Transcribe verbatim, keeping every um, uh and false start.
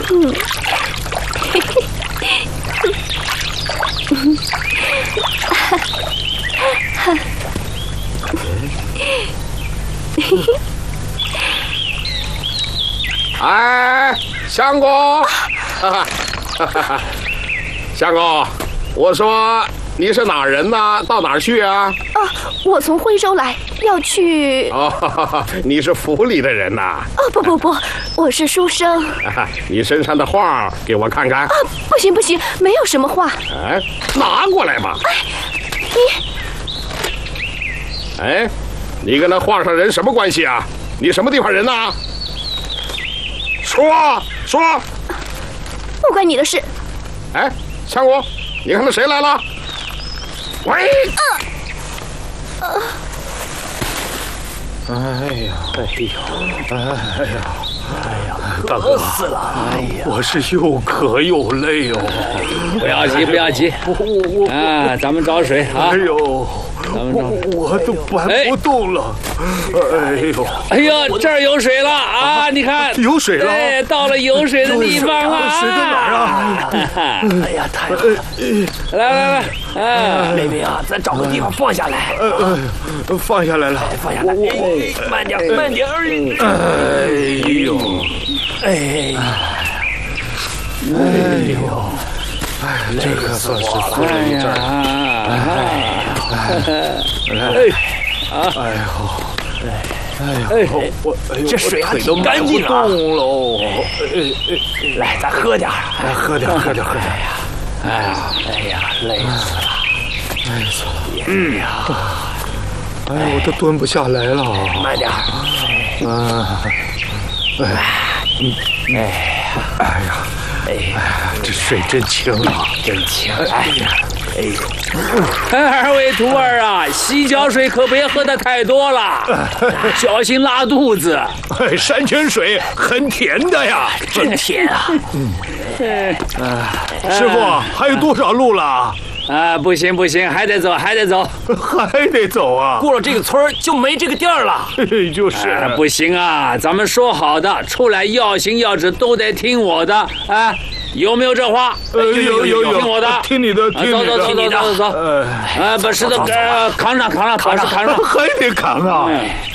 嗯， 哎，相公，相公，我说你是哪人呢？到哪儿去啊？ 啊，我从徽州来，要去。 哦，你是府里的人呐？ 哦，不不不，我是书生。 你身上的画给我看看。啊， 不行不行，没有什么画。 哎，拿过来吧。 哎， 你，哎，你跟那画上人什么关系啊？你什么地方人呐？说说， 不关你的事。 哎，相公，你看那谁来了？喂！ 呃呃、 哎呀，哎呦，哎呀，哎呀， 大哥死了！ 哎呀，我是又渴又累哦。 不要急，不要急。 我我我啊，咱们找水啊！ 哎呦，我我都搬不动了。哎呦， 哎呦，这儿有水了啊！你看， 有水了。 哎，到了有水的地方了。 水在哪儿啊？ 哎呀，太好了！来来来，啊， 妹妹啊，咱找个地方放下来。 呃呃，放下来了， 放下来。哎，慢点，慢点。 哎呦， 哎， 哎呦，哎，这可算是放一阵儿。 哎， 哎呦，哎呦，我这水还挺干净啊！ 动喽， 来，咱喝点儿， 来喝点，喝点，喝点。 哎呀，哎呀，累死了， 累死了。 嗯呀， 哎，我都蹲不下来了。 慢点。 啊，哎， 哎， 哎呀，哎呀，这水真清啊， 真清！哎呀，哎呦， 二位徒儿啊，洗脚水可别喝得太多了，小心拉肚子。 哎，山泉水很甜的呀， 真甜啊！ 嗯，师傅，还有多少路了？ 啊，不行不行，还得走，还得走， 还得走啊！ 过了这个村儿就没这个店儿了。 就是、 啊，不行啊，咱们说好的，出来要行要旨都得听我的啊，有没有这话？ 呃，有有有， 听我的， 听你的，听你的， 走走走走走走， 呃， 啊，把石头扛上扛上，扛上扛上， 还得扛啊！